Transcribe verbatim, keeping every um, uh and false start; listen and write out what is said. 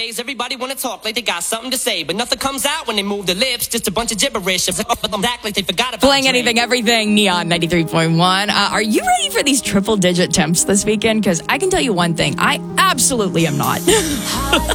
Nowadays, everybody wanna talk like they got something to say, but nothing comes out when they move their lips. Just a bunch of gibberish. Act like they forgot about Playing Dre. anything, everything, Neon ninety-three point one. Uh, are you ready for these triple digit temps this weekend? Because I can tell you one thing, I absolutely am not.